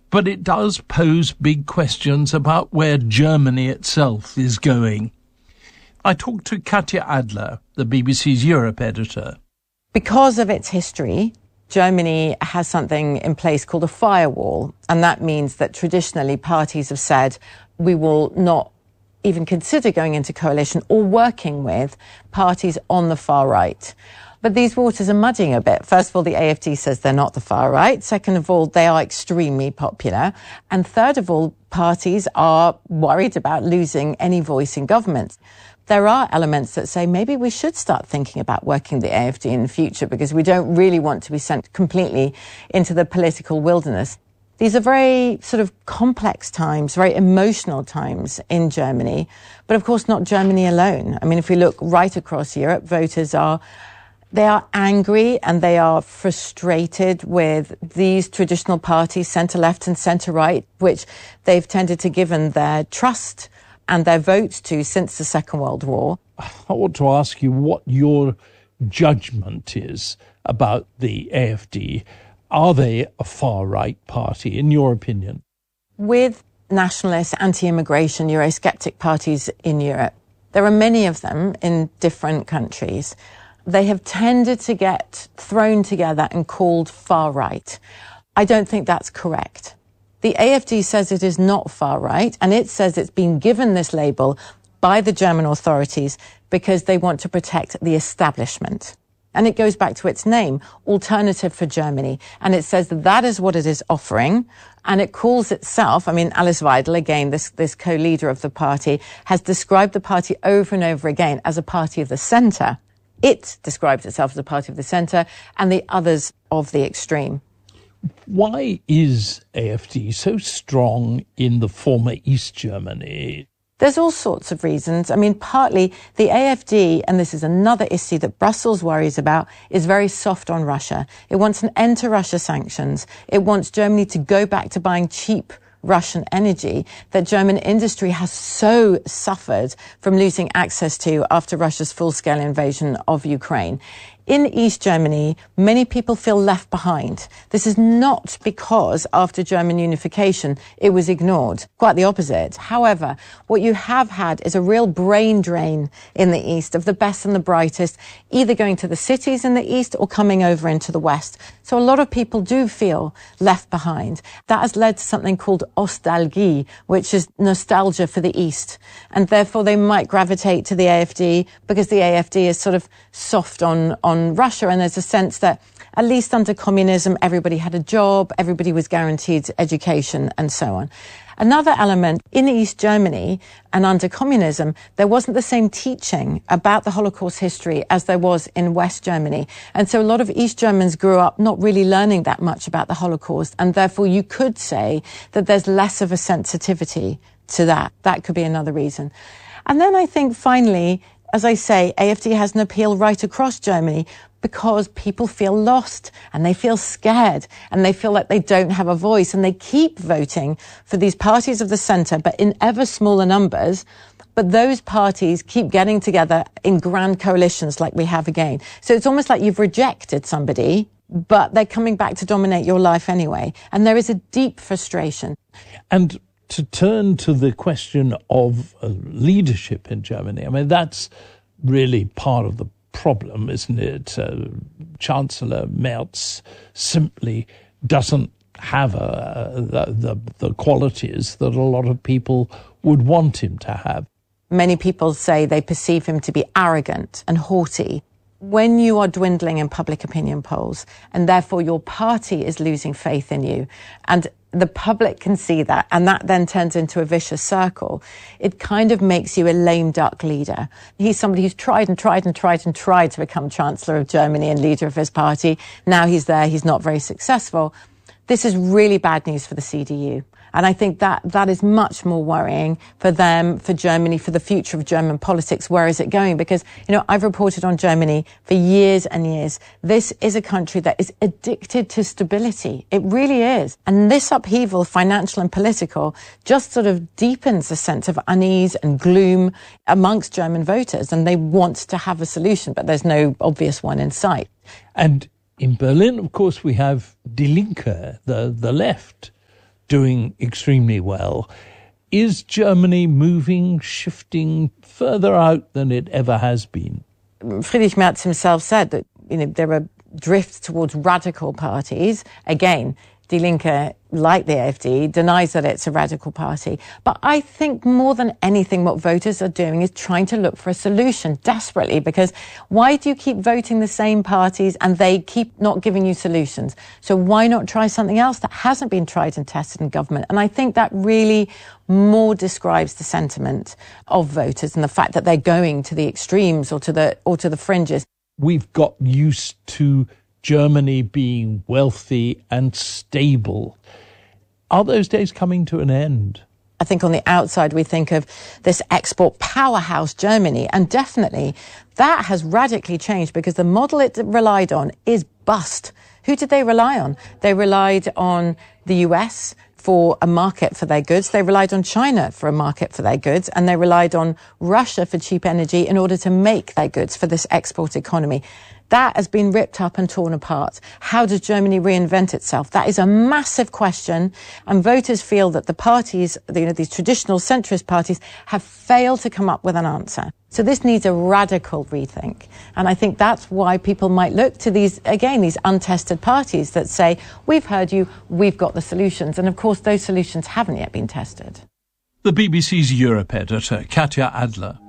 But it does pose big questions about where Germany itself is going. I talked to Katja Adler, the BBC's Europe editor. Because of its history, Germany has something in place called a firewall, and that means that traditionally parties have said we will not even consider going into coalition or working with parties on the far right. But these waters are muddying a bit. First of all, the AfD says they're not the far right. Second of all, they are extremely popular. And third of all, parties are worried about losing any voice in government. There are elements that say maybe we should start thinking about working the AfD in the future because we don't really want to be sent completely into the political wilderness. These are very sort of complex times, very emotional times in Germany, but of course not Germany alone. I mean, if we look right across Europe, voters are angry and they are frustrated with these traditional parties, centre-left and centre-right, which they've tended to give their trust and their votes to since the Second World War. I want to ask you what your judgment is about the AfD. Are they a far-right party, in your opinion? With nationalist, anti-immigration, Eurosceptic parties in Europe, there are many of them in different countries. They have tended to get thrown together and called far-right. I don't think that's correct. The AfD says it is not far-right, and it says it's been given this label by the German authorities because they want to protect the establishment. And it goes back to its name, Alternative for Germany. And it says that that is what it is offering. And it calls itself, I mean, Alice Weidel, again, this co-leader of the party, has described the party over and over again as a party of the centre. It describes itself as a party of the centre and the others of the extreme. Why is AfD so strong in the former East Germany? There's all sorts of reasons. I mean, partly the AfD, and this is another issue that Brussels worries about, is very soft on Russia. It wants an end to Russia sanctions. It wants Germany to go back to buying cheap Russian energy that German industry has so suffered from losing access to after Russia's full-scale invasion of Ukraine. In East Germany, many people feel left behind. This is not because after German unification, it was ignored. Quite the opposite. However, what you have had is a real brain drain in the East of the best and the brightest, either going to the cities in the East or coming over into the West. So a lot of people do feel left behind. That has led to something called Ostalgie, which is nostalgia for the East. And therefore they might gravitate to the AfD because the AfD is sort of soft on Russia, and there's a sense that at least under communism everybody had a job, everybody was guaranteed education and so on. Another element, in East Germany and under communism, there wasn't the same teaching about the Holocaust history as there was in West Germany. And so a lot of East Germans grew up not really learning that much about the Holocaust, and therefore you could say that there's less of a sensitivity to that. That could be another reason. And then I think finally, as I say, AfD has an appeal right across Germany because people feel lost and they feel scared and they feel like they don't have a voice, and they keep voting for these parties of the centre, but in ever smaller numbers. But those parties keep getting together in grand coalitions like we have again. So it's almost like you've rejected somebody, but they're coming back to dominate your life anyway. And there is a deep frustration. And to turn to the question of leadership in Germany, I mean, that's really part of the problem, isn't it? Chancellor Merz simply doesn't have the qualities that a lot of people would want him to have. Many people say they perceive him to be arrogant and haughty. When you are dwindling in public opinion polls, and therefore your party is losing faith in you, and the public can see that, and that then turns into a vicious circle, it kind of makes you a lame duck leader. He's somebody who's tried to become Chancellor of Germany and leader of his party. Now he's there, he's not very successful. This is really bad news for the CDU. And I think that is much more worrying for them, for Germany, for the future of German politics. Where is it going? Because, I've reported on Germany for years and years. This is a country that is addicted to stability. It really is. And this upheaval, financial and political, just sort of deepens a sense of unease and gloom amongst German voters. And they want to have a solution, but there's no obvious one in sight. And in Berlin, of course, we have Die Linke, the left. doing extremely well. Is Germany shifting further out than it ever has been? Friedrich Merz himself said that there are drifts towards radical parties. Again, Die Linke, like the AfD, denies that it's a radical party. But I think more than anything, what voters are doing is trying to look for a solution desperately, because why do you keep voting the same parties and they keep not giving you solutions? So why not try something else that hasn't been tried and tested in government? And I think that really more describes the sentiment of voters and the fact that they're going to the extremes or to the fringes. We've got used to Germany being wealthy and stable. Are those days coming to an end? I think on the outside we think of this export powerhouse Germany, and definitely that has radically changed because the model it relied on is bust. Who did they rely on? They relied on the US for a market for their goods. They relied on China for a market for their goods, and they relied on Russia for cheap energy in order to make their goods for this export economy. That has been ripped up and torn apart. How does Germany reinvent itself? That is a massive question, and voters feel that the parties, these traditional centrist parties, have failed to come up with an answer. So this needs a radical rethink. And I think that's why people might look to these untested parties that say, we've heard you, we've got the solutions. And of course, those solutions haven't yet been tested. The BBC's Europe editor, Katya Adler.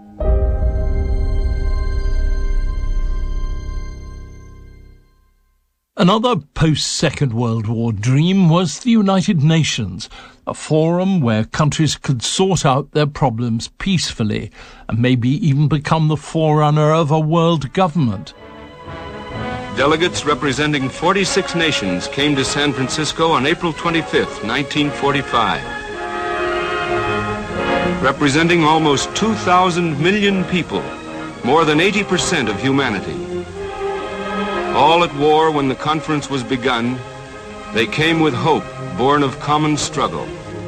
Another post-Second World War dream was the United Nations, a forum where countries could sort out their problems peacefully and maybe even become the forerunner of a world government. Delegates representing 46 nations came to San Francisco on April 25th, 1945. Representing almost 2,000 million people, more than 80% of humanity. All at war when the conference was begun, they came with hope, born of common struggle.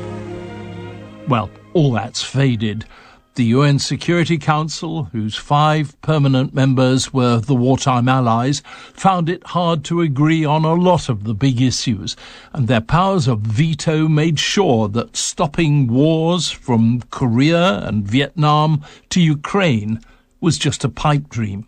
Well, all that's faded. The UN Security Council, whose 5 permanent members were the wartime allies, found it hard to agree on a lot of the big issues, and their powers of veto made sure that stopping wars from Korea and Vietnam to Ukraine was just a pipe dream.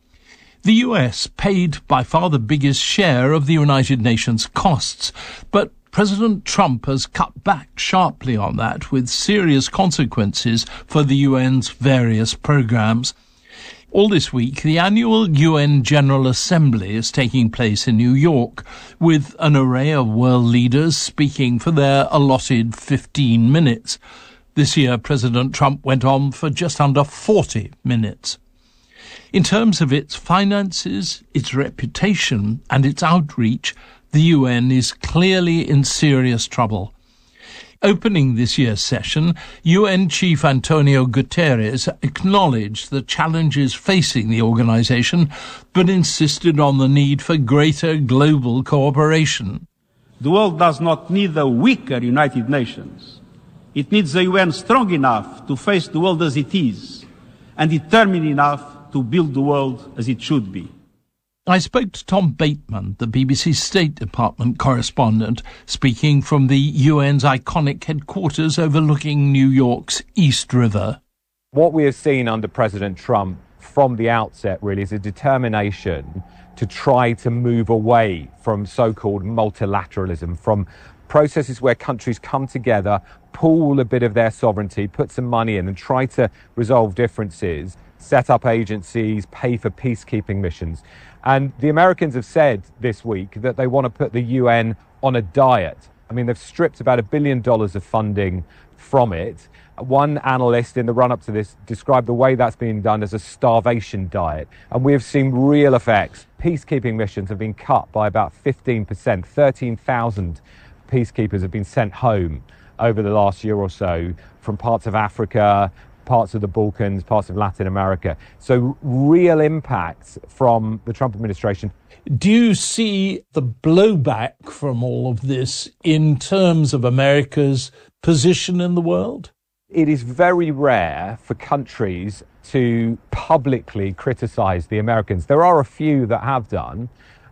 The US paid by far the biggest share of the United Nations costs, but President Trump has cut back sharply on that, with serious consequences for the UN's various programs. All this week, the annual UN General Assembly is taking place in New York, with an array of world leaders speaking for their allotted 15 minutes. This year, President Trump went on for just under 40 minutes. In terms of its finances, its reputation and its outreach, the UN is clearly in serious trouble. Opening this year's session, UN Chief Antonio Guterres acknowledged the challenges facing the organisation, but insisted on the need for greater global cooperation. The world does not need a weaker United Nations. It needs a UN strong enough to face the world as it is, and determined enough to build the world as it should be. I spoke to Tom Bateman, the BBC State Department correspondent, speaking from the UN's iconic headquarters overlooking New York's East River. What we have seen under President Trump from the outset really is a determination to try to move away from so-called multilateralism, from processes where countries come together, pool a bit of their sovereignty, put some money in and try to resolve differences, set up agencies, pay for peacekeeping missions. And the Americans have said this week that they want to put the UN on a diet. I mean, they've stripped about $1 billion of funding from it. One analyst in the run-up to this described the way that's being done as a starvation diet. And we have seen real effects. Peacekeeping missions have been cut by about 15%. 13,000 peacekeepers have been sent home over the last year or so from parts of Africa, parts of the Balkans, parts of Latin America. So real impacts from the Trump administration. Do you see the blowback from all of this in terms of America's position in the world? It is very rare for countries to publicly criticize the Americans. There are a few that have done,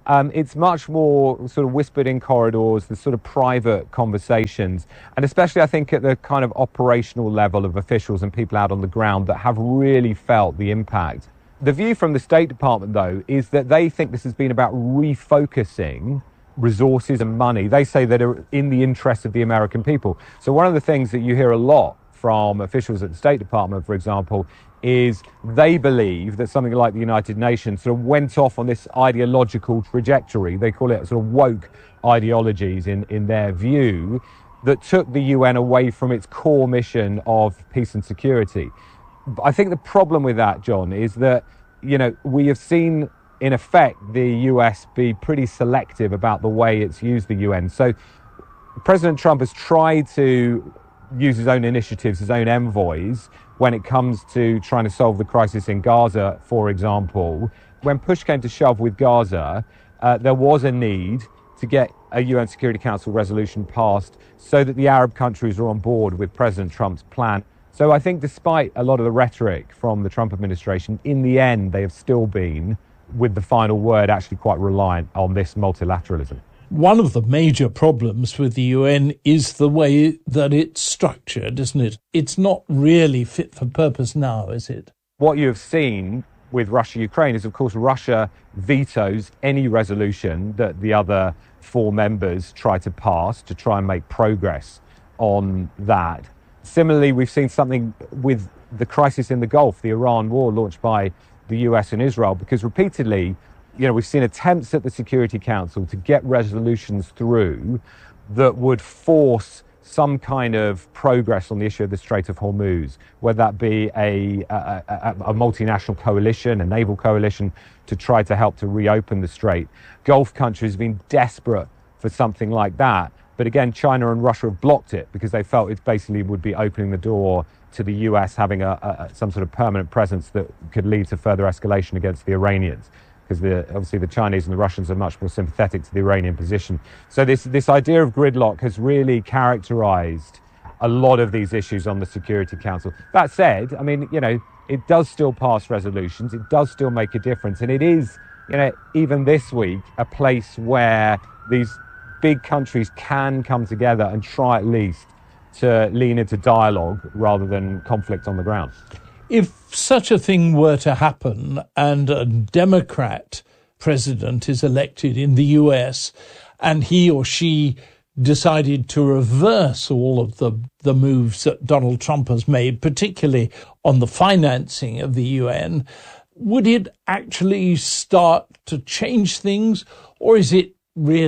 It's much more sort of whispered in corridors, the sort of private conversations, and especially I think at the kind of operational level of officials and people out on the ground that have really felt the impact. The view from the State Department, though, is that they think this has been about refocusing resources and money. They say that are in the interest of the American people. So one of the things that you hear a lot from officials at the State Department, for example, is they believe that something like the United Nations sort of went off on this ideological trajectory. They call it sort of woke ideologies in their view, that took the UN away from its core mission of peace and security. I think the problem with that, John, is that, you know, we have seen in effect the US be pretty selective about the way it's used the UN. So President Trump has tried to use his own initiatives, his own envoys, when it comes to trying to solve the crisis in Gaza, for example. When push came to shove with Gaza, there was a need to get a UN Security Council resolution passed so that the Arab countries are on board with President Trump's plan. So I think despite a lot of the rhetoric from the Trump administration, in the end, they have still been, with the final word, actually quite reliant on this multilateralism. One of the major problems with the UN is the way that it's structured, isn't it? It's not really fit for purpose now, is it? What you have seen with Russia-Ukraine is, of course, Russia vetoes any resolution that the other four members try to pass to try and make progress on that. Similarly, we've seen something with the crisis in the Gulf, the Iran war launched by the US and Israel, because repeatedly, you know, we've seen attempts at the Security Council to get resolutions through that would force some kind of progress on the issue of the Strait of Hormuz, whether that be a multinational coalition, a naval coalition, to try to help to reopen the strait. Gulf countries have been desperate for something like that. But again, China and Russia have blocked it because they felt it basically would be opening the door to the US having some sort of permanent presence that could lead to further escalation against the Iranians. Because obviously the Chinese and the Russians are much more sympathetic to the Iranian position. So this idea of gridlock has really characterized a lot of these issues on the Security Council. That said, I mean, you know, it does still pass resolutions. It does still make a difference. And it is, you know, even this week, a place where these big countries can come together and try at least to lean into dialogue rather than conflict on the ground. If such a thing were to happen and a Democrat president is elected in the US and he or she decided to reverse all of the moves that Donald Trump has made, particularly on the financing of the UN, would it actually start to change things, or has it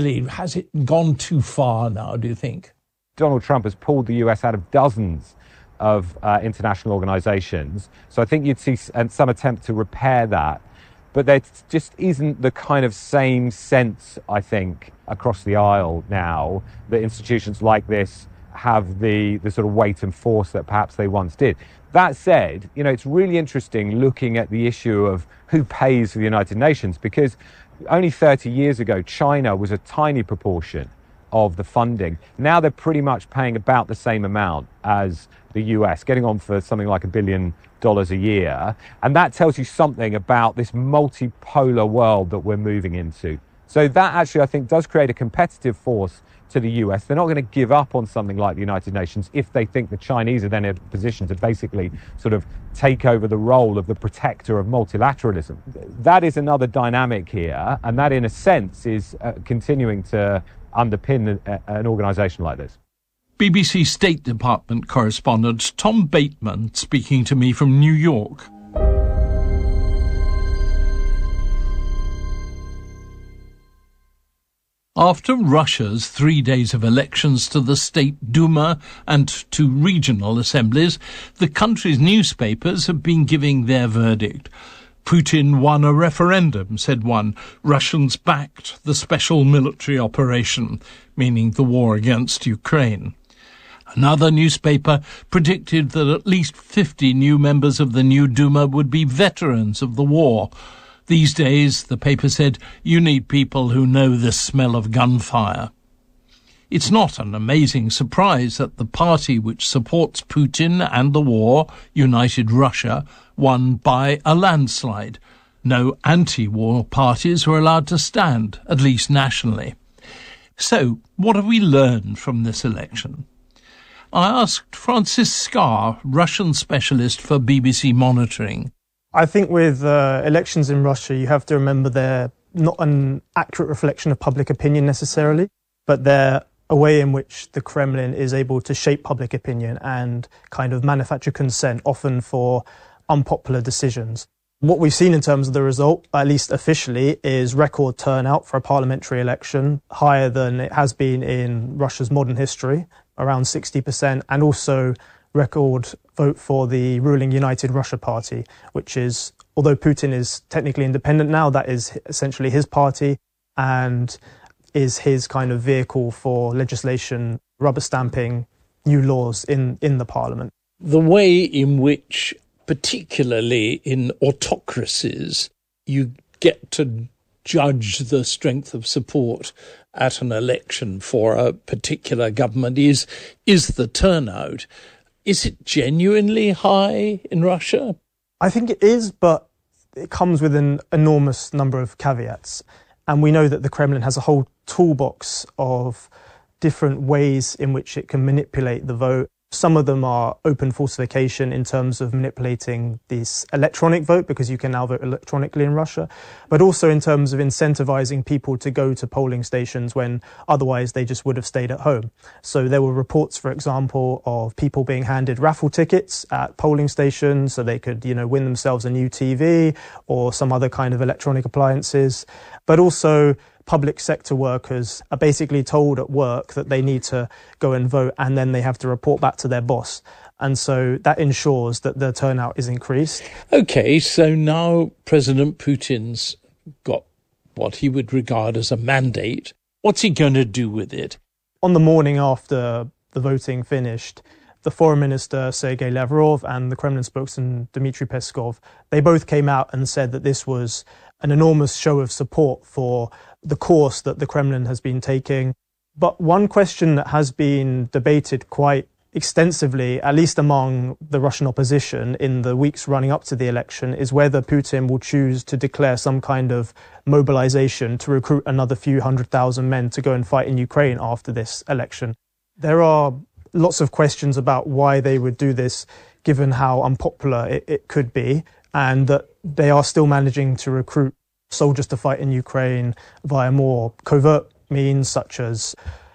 gone too far now, do you think? Donald Trump has pulled the US out of dozens of international organizations. So I think you'd see some attempt to repair that. But there just isn't the kind of same sense, I think, across the aisle now that institutions like this have the sort of weight and force that perhaps they once did. That said, you know, it's really interesting looking at the issue of who pays for the United Nations, because only 30 years ago, China was a tiny proportion of the funding. Now they're pretty much paying about the same amount as the US, getting on for something like $1 billion a year. And that tells you something about this multipolar world that we're moving into. So that actually, I think, does create a competitive force to the US. They're not going to give up on something like the United Nations if they think the Chinese are then in a position to basically sort of take over the role of the protector of multilateralism. That is another dynamic here, and that in a sense is continuing to underpin an organisation like this. BBC State Department correspondent Tom Bateman speaking to me from New York. After Russia's 3 days of elections to the State Duma and to regional assemblies, the country's newspapers have been giving their verdict. Putin won a referendum, said one. Russians backed the special military operation, meaning the war against Ukraine. Another newspaper predicted that at least 50 new members of the new Duma would be veterans of the war. These days, the paper said, you need people who know the smell of gunfire. It's not an amazing surprise that the party which supports Putin and the war, United Russia, won by a landslide. No anti-war parties were allowed to stand, at least nationally. So, what have we learned from this election? I asked Francis Scar, Russian specialist for BBC Monitoring. I think with elections in Russia, you have to remember they're not an accurate reflection of public opinion necessarily, but they're a way in which the Kremlin is able to shape public opinion and kind of manufacture consent, often for unpopular decisions. What we've seen in terms of the result, at least officially, is record turnout for a parliamentary election, higher than it has been in Russia's modern history, around 60%, and also record vote for the ruling United Russia Party, which is, although Putin is technically independent now, that is essentially his party and is his kind of vehicle for legislation, rubber stamping new laws in the parliament. The way in which, particularly in autocracies, you get to judge the strength of support at an election for a particular government is the turnout. Is it genuinely high in Russia? I think it is, but it comes with an enormous number of caveats. And we know that the Kremlin has a whole toolbox of different ways in which it can manipulate the vote. Some of them are open falsification in terms of manipulating this electronic vote, because you can now vote electronically in Russia, but also in terms of incentivizing people to go to polling stations when otherwise they just would have stayed at home. So there were reports, for example, of people being handed raffle tickets at polling stations so they could, win themselves a new TV or some other kind of electronic appliances, but also public sector workers are basically told at work that they need to go and vote, and then they have to report back to their boss. And so that ensures that the turnout is increased. Okay, so now President Putin's got what he would regard as a mandate. What's he going to do with it? On the morning after the voting finished, the Foreign Minister Sergei Lavrov and the Kremlin spokesman Dmitry Peskov, they both came out and said that this was an enormous show of support for the course that the Kremlin has been taking. But one question that has been debated quite extensively, at least among the Russian opposition in the weeks running up to the election, is whether Putin will choose to declare some kind of mobilization to recruit another few 100,000 men to go and fight in Ukraine after this election. There are lots of questions about why they would do this, given how unpopular it could be, and that they are still managing to recruit soldiers to fight in Ukraine via more covert means, such as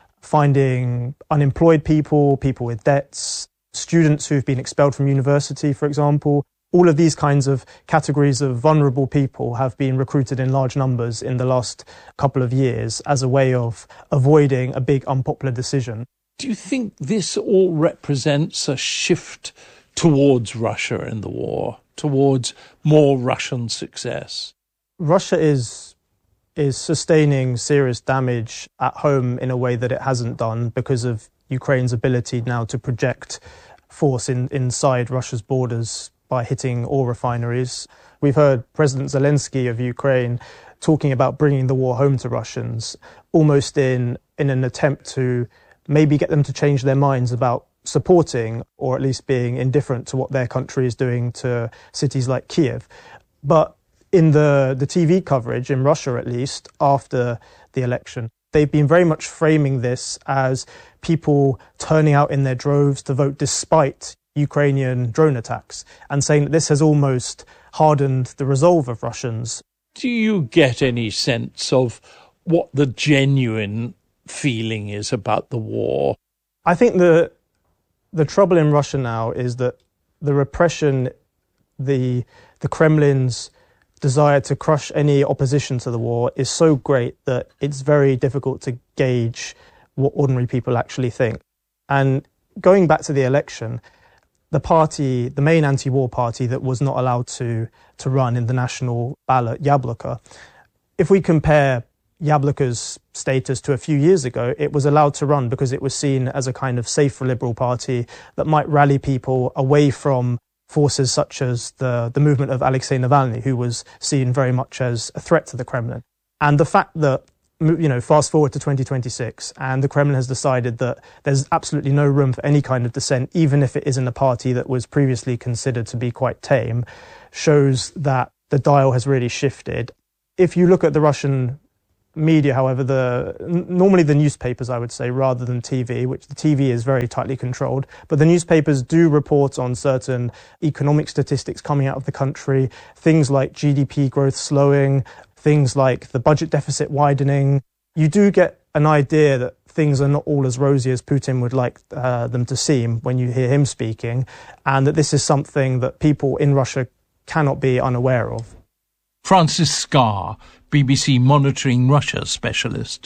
finding unemployed people with debts, students who've been expelled from university, for example. All of these kinds of categories of vulnerable people have been recruited in large numbers in the last couple of years as a way of avoiding a big unpopular decision. Do you think this all represents a shift towards Russia in the war, towards more Russian success? Russia is sustaining serious damage at home in a way that it hasn't done because of Ukraine's ability now to project force inside Russia's borders by hitting oil refineries. We've heard President Zelensky of Ukraine talking about bringing the war home to Russians, almost in an attempt to maybe get them to change their minds about supporting or at least being indifferent to what their country is doing to cities like Kiev. But in the TV coverage, in Russia at least, after the election, they've been very much framing this as people turning out in their droves to vote despite Ukrainian drone attacks, and saying that this has almost hardened the resolve of Russians. Do you get any sense of what the genuine feeling is about the war? I think the trouble in Russia now is that the repression, the Kremlin's desire to crush any opposition to the war is so great that it's very difficult to gauge what ordinary people actually think. And going back to the election, the main anti-war party that was not allowed to run in the national ballot, Yabloko, if we compare Yabloko's status to a few years ago, it was allowed to run because it was seen as a kind of safer liberal party that might rally people away from forces such as the movement of Alexei Navalny, who was seen very much as a threat to the Kremlin. And the fact that, fast forward to 2026, and the Kremlin has decided that there's absolutely no room for any kind of dissent, even if it is in a party that was previously considered to be quite tame, shows that the dial has really shifted. If you look at the Russian media, however, normally the newspapers, I would say, rather than TV, which the TV is very tightly controlled, but the newspapers do report on certain economic statistics coming out of the country, things like GDP growth slowing, things like the budget deficit widening. You do get an idea that things are not all as rosy as Putin would like them to seem when you hear him speaking, and that this is something that people in Russia cannot be unaware of. Francis Scarr, BBC Monitoring Russia specialist.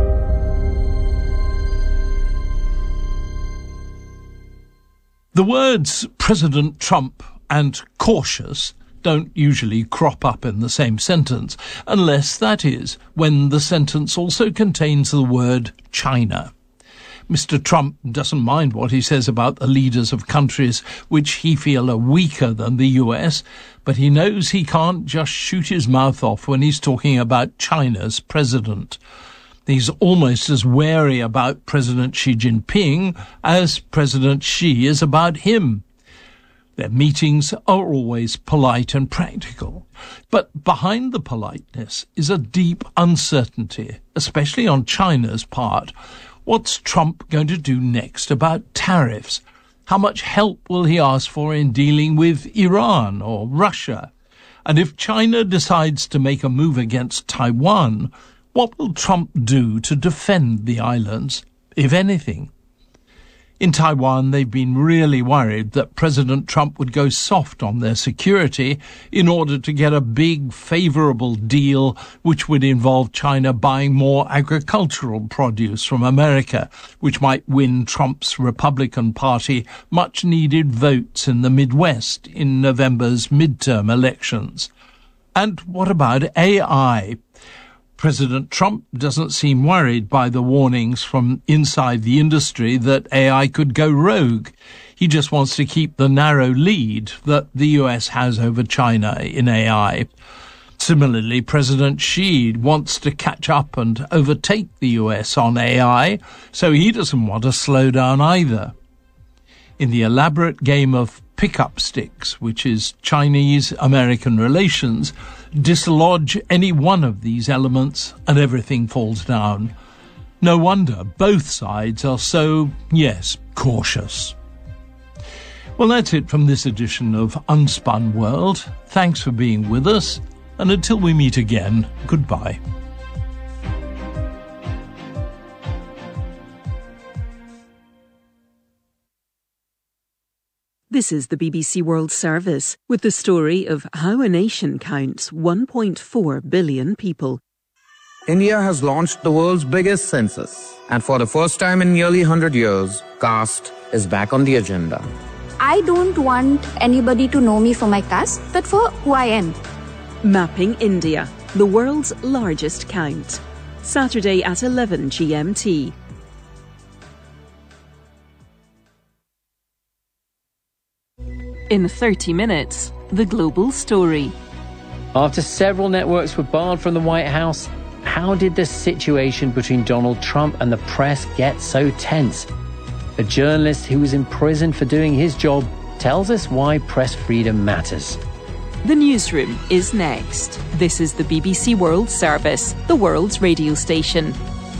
The words President Trump and cautious don't usually crop up in the same sentence, unless, that is, when the sentence also contains the word China. Mr. Trump doesn't mind what he says about the leaders of countries which he feels are weaker than the US, but he knows he can't just shoot his mouth off when he's talking about China's president. He's almost as wary about President Xi Jinping as President Xi is about him. Their meetings are always polite and practical. But behind the politeness is a deep uncertainty, especially on China's part. What's Trump going to do next about tariffs? How much help will he ask for in dealing with Iran or Russia? And if China decides to make a move against Taiwan, what will Trump do to defend the islands, if anything? In Taiwan, they've been really worried that President Trump would go soft on their security in order to get a big, favourable deal which would involve China buying more agricultural produce from America, which might win Trump's Republican Party much-needed votes in the Midwest in November's midterm elections. And what about AI? President Trump doesn't seem worried by the warnings from inside the industry that AI could go rogue. He just wants to keep the narrow lead that the US has over China in AI. Similarly, President Xi wants to catch up and overtake the US on AI, so he doesn't want to slow down either. In the elaborate game of pick-up sticks, which is Chinese-American relations, dislodge any one of these elements and everything falls down. No wonder both sides are so, yes, cautious. Well, that's it from this edition of Unspun World. Thanks for being with us, and until we meet again, goodbye. This is the BBC World Service with the story of how a nation counts 1.4 billion people. India has launched the world's biggest census, and for the first time in nearly 100 years, caste is back on the agenda. I don't want anybody to know me for my caste, but for who I am. Mapping India, the world's largest count. Saturday at 11 GMT. In 30 minutes, the global story. After several networks were barred from the White House, how did the situation between Donald Trump and the press get so tense? A journalist who was imprisoned for doing his job tells us why press freedom matters. The newsroom is next. This is the BBC World Service, the world's radio station.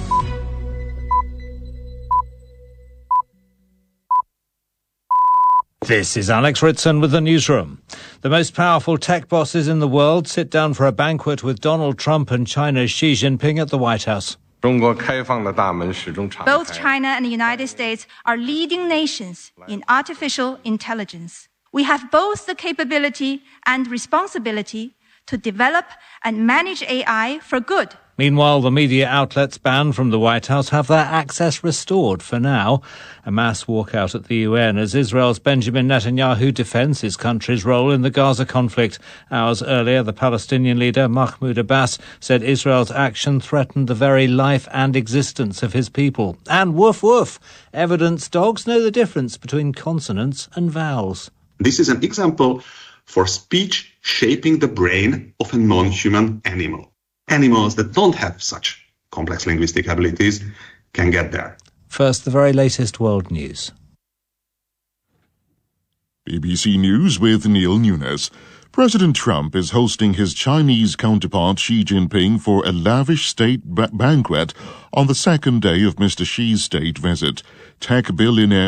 This is Alex Ritson with the newsroom. The most powerful tech bosses in the world sit down for a banquet with Donald Trump and China's Xi Jinping at the White House. Both China and the United States are leading nations in artificial intelligence. We have both the capability and responsibility to develop and manage AI for good. Meanwhile, the media outlets banned from the White House have their access restored for now. A mass walkout at the UN as Israel's Benjamin Netanyahu defends his country's role in the Gaza conflict. Hours earlier, the Palestinian leader Mahmoud Abbas said Israel's action threatened the very life and existence of his people. And woof woof, evidence dogs know the difference between consonants and vowels. This is an example for speech shaping the brain of a non-human animal. Animals that don't have such complex linguistic abilities can get there. First, the very latest world news. BBC News with Neil Nunes. President Trump is hosting his Chinese counterpart Xi Jinping for a lavish state banquet on the second day of Mr. Xi's state visit. Tech billionaire